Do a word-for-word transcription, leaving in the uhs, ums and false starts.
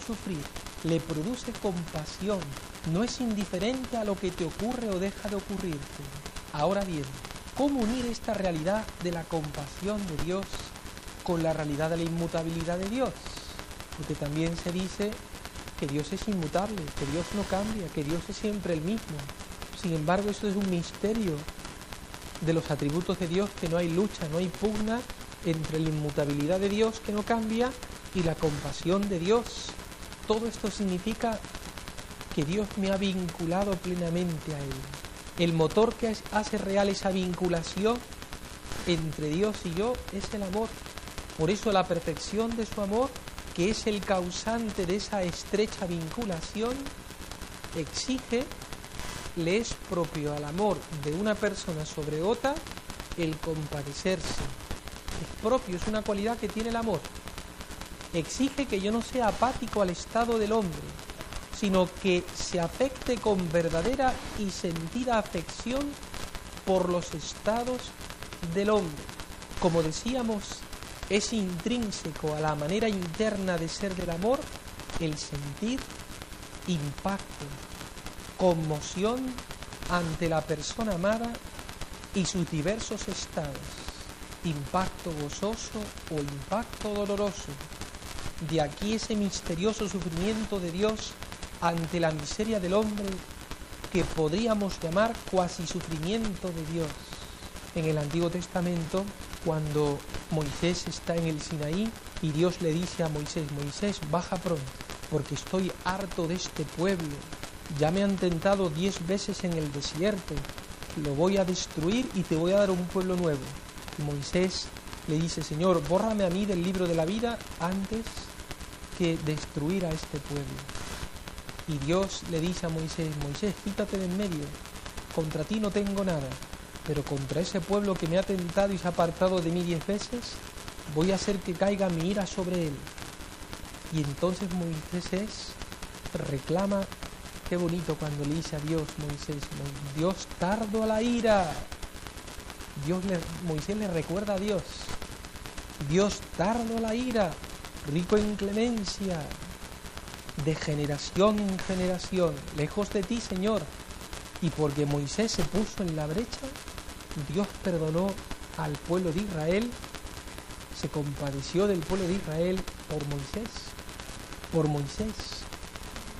sufrir, le produce compasión, no es indiferente a lo que te ocurre o deja de ocurrirte. Ahora bien, ¿cómo unir esta realidad de la compasión de Dios con la realidad de la inmutabilidad de Dios? Porque también se dice que Dios es inmutable, que Dios no cambia, que Dios es siempre el mismo. Sin embargo, eso es un misterio de los atributos de Dios, que no hay lucha, no hay pugna entre la inmutabilidad de Dios, que no cambia, y la compasión de Dios. Todo esto significa que Dios me ha vinculado plenamente a Él. El motor que hace real esa vinculación entre Dios y yo es el amor. Por eso la perfección de su amor, que es el causante de esa estrecha vinculación, exige, le es propio al amor de una persona sobre otra el compadecerse. Es propio, es una cualidad que tiene el amor. Exige que yo no sea apático al estado del hombre, sino que se afecte con verdadera y sentida afección por los estados del hombre. Como decíamos, es intrínseco a la manera interna de ser del amor el sentir impacto, conmoción ante la persona amada y sus diversos estados, impacto gozoso o impacto doloroso. De aquí ese misterioso sufrimiento de Dios ante la miseria del hombre, que podríamos llamar cuasi sufrimiento de Dios. En el Antiguo Testamento, cuando Moisés está en el Sinaí y Dios le dice a Moisés: Moisés, baja pronto, porque estoy harto de este pueblo. Ya me han tentado diez veces en el desierto, lo voy a destruir y te voy a dar un pueblo nuevo. Y Moisés le dice: Señor, bórrame a mí del libro de la vida antes que destruir a este pueblo. Y Dios le dice a Moisés: Moisés, quítate de en medio, contra ti no tengo nada, pero contra ese pueblo que me ha tentado y se ha apartado de mí diez veces, voy a hacer que caiga mi ira sobre él. Y entonces Moisés reclama, qué bonito cuando le dice a Dios, Moisés, Dios tardo a la ira. Dios le, Moisés le recuerda a Dios, Dios tardo a la ira, rico en clemencia, de generación en generación, lejos de ti, Señor. Y porque Moisés se puso en la brecha, Dios perdonó al pueblo de Israel, se compadeció del pueblo de Israel por Moisés, por Moisés.